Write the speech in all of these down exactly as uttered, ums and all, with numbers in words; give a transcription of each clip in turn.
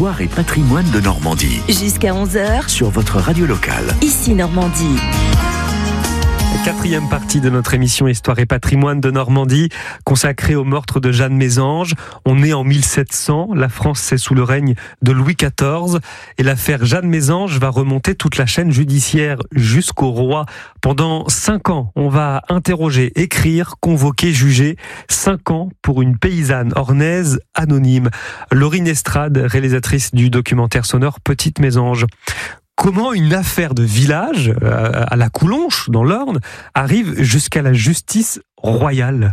Histoire et patrimoine de Normandie. Jusqu'à onze heures. Sur votre radio locale. Ici Normandie. Quatrième partie de notre émission Histoire et patrimoine de Normandie, consacrée au meurtre de Jeanne Mésange. On est en mille sept cents, la France est sous le règne de Louis quatorze et l'affaire Jeanne Mésange va remonter toute la chaîne judiciaire jusqu'au roi. Pendant cinq ans, on va interroger, écrire, convoquer, juger. Cinq ans pour une paysanne ornaise anonyme. Laurine Estrade, réalisatrice du documentaire sonore Petite Mésange. Comment une affaire de village, à la Coulonche, dans l'Orne, arrive jusqu'à la justice royale ?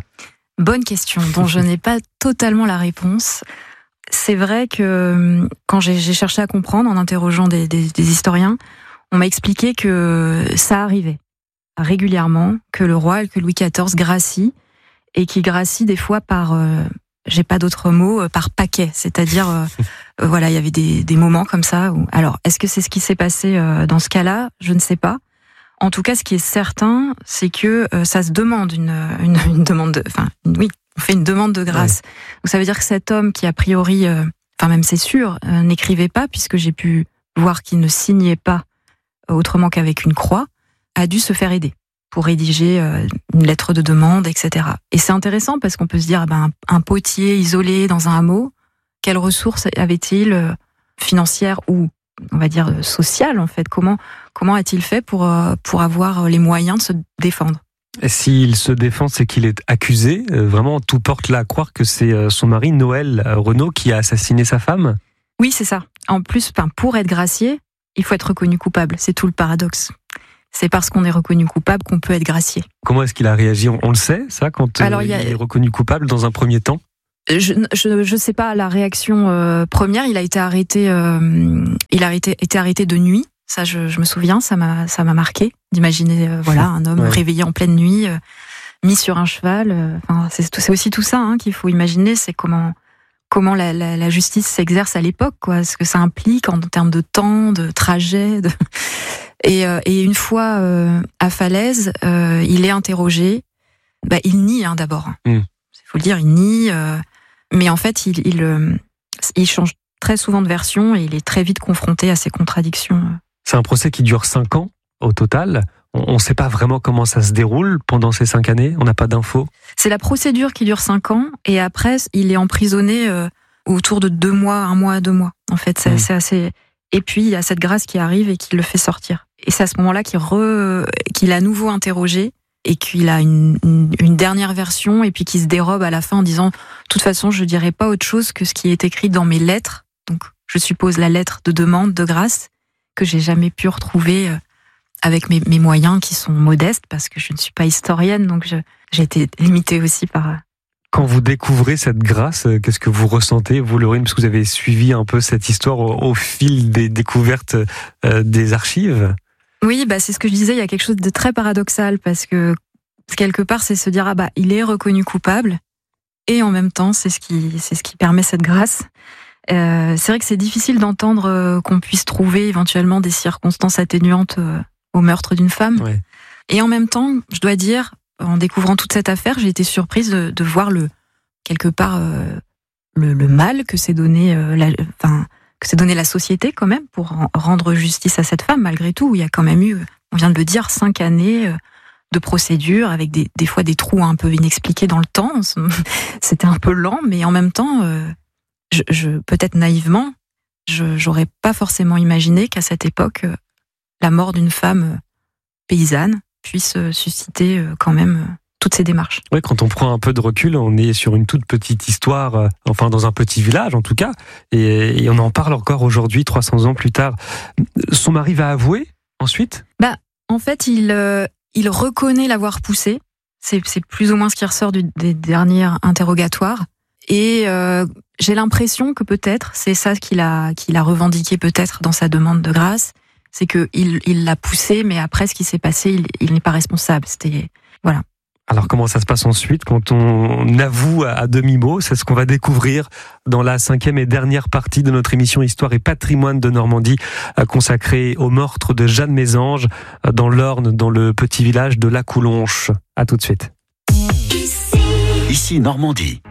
Bonne question, dont je n'ai pas totalement la réponse. C'est vrai que quand j'ai, j'ai cherché à comprendre, en interrogeant des, des, des historiens, on m'a expliqué que ça arrivait régulièrement, que le roi, que Louis quatorze gracie, et qu'il gracie des fois par... Euh, j'ai pas d'autres mots, par paquet, c'est-à-dire euh, euh, voilà, il y avait des, des moments comme ça où, alors est-ce que c'est ce qui s'est passé euh, dans ce cas-là ? Je ne sais pas. En tout cas, ce qui est certain, c'est que euh, ça se demande une, une, une demande de, enfin une, oui, on fait une demande de grâce. Ouais. Donc ça veut dire que cet homme qui a priori, euh, enfin même c'est sûr, euh, n'écrivait pas, puisque j'ai pu voir qu'il ne signait pas euh, autrement qu'avec une croix, a dû se faire aider pour rédiger euh, une lettre de demande, et cetera. Et c'est intéressant parce qu'on peut se dire, ben, un, un potier isolé dans un hameau, quelles ressources avait-il euh, financières ou, on va dire, sociales en fait ? Comment comment a-t-il fait pour euh, pour avoir les moyens de se défendre ? Et s'il se défend, c'est qu'il est accusé. Euh, vraiment, tout porte là à croire que c'est euh, son mari, Noël Renaud, qui a assassiné sa femme. Oui, c'est ça. En plus, ben, pour être gracié, il faut être reconnu coupable. C'est tout le paradoxe. C'est parce qu'on est reconnu coupable qu'on peut être gracié. Comment est-ce qu'il a réagi ? On, on le sait, ça, quand Alors, euh, il, a... il est reconnu coupable dans un premier temps ? Je je je sais pas la réaction euh, première. Il a été arrêté. Euh, il a été, été arrêté de nuit. Ça, je, je me souviens. Ça m'a ça m'a marqué d'imaginer euh, voilà un homme ouais. réveillé en pleine nuit, euh, mis sur un cheval. Euh, enfin, c'est c'est aussi tout ça hein, qu'il faut imaginer. C'est comment comment la, la, la justice s'exerce à l'époque, quoi. Ce que ça implique en termes de temps, de trajet. De... Et, euh, et une fois euh, à Falaise, euh, il est interrogé. Bah, il nie hein, d'abord. Il mm. faut le dire, il nie. Euh, mais en fait, il, il, euh, il change très souvent de version et il est très vite confronté à ces contradictions. C'est un procès qui dure cinq ans au total. On ne sait pas vraiment comment ça se déroule pendant ces cinq années. On n'a pas d'infos. C'est la procédure qui dure cinq ans et après, il est emprisonné euh, autour de deux mois, un mois, deux mois. En fait, c'est, mm. c'est assez. Et puis il y a cette grâce qui arrive et qui le fait sortir. Et c'est à ce moment-là qu'il, re... qu'il est à nouveau interrogé et qu'il a une, une, une dernière version et puis qu'il se dérobe à la fin en disant « De toute façon, je ne dirai pas autre chose que ce qui est écrit dans mes lettres. » Donc, je suppose la lettre de demande de grâce que j'ai jamais pu retrouver avec mes, mes moyens qui sont modestes parce que je ne suis pas historienne, donc je, j'ai été limitée aussi par... Quand vous découvrez cette grâce, qu'est-ce que vous ressentez, vous, Laurine, parce que vous avez suivi un peu cette histoire au, au fil des découvertes euh, des archives ? Oui, bah c'est ce que je disais, il y a quelque chose de très paradoxal, parce que quelque part, c'est se dire, ah bah, il est reconnu coupable, et en même temps, c'est ce qui, c'est ce qui permet cette grâce. Euh, c'est vrai que c'est difficile d'entendre euh, qu'on puisse trouver éventuellement des circonstances atténuantes euh, au meurtre d'une femme. Ouais. Et en même temps, je dois dire, en découvrant toute cette affaire, j'ai été surprise de, de voir le, quelque part, euh, le, le mal que s'est donné, euh, la, enfin, que s'est donné la société quand même pour rendre justice à cette femme, malgré tout. Il y a quand même eu, on vient de le dire, cinq années euh, de procédure avec des, des fois des trous un peu inexpliqués dans le temps. C'était un peu lent, mais en même temps, euh, je, je, peut-être naïvement, je, j'aurais pas forcément imaginé qu'à cette époque, euh, la mort d'une femme euh, paysanne puisse susciter quand même toutes ces démarches. Oui, quand on prend un peu de recul, on est sur une toute petite histoire, enfin dans un petit village en tout cas, et, et on en parle encore aujourd'hui, trois cents ans plus tard. Son mari va avouer ensuite ? Bah, en fait, il, euh, il reconnaît l'avoir poussée. C'est, c'est plus ou moins ce qui ressort du, des derniers interrogatoires. Et euh, j'ai l'impression que peut-être, c'est ça qu'il a, qu'il a revendiqué peut-être dans sa demande de grâce, c'est que il, il l'a poussé, mais après ce qui s'est passé, il, il n'est pas responsable. C'était voilà. Alors comment ça se passe ensuite quand on avoue à, à demi-mot ? C'est ce qu'on va découvrir dans la cinquième et dernière partie de notre émission Histoire et patrimoine de Normandie, consacrée au meurtre de Jeanne Mésange dans l'Orne, dans le petit village de la Coulonche. À tout de suite. Ici Normandie.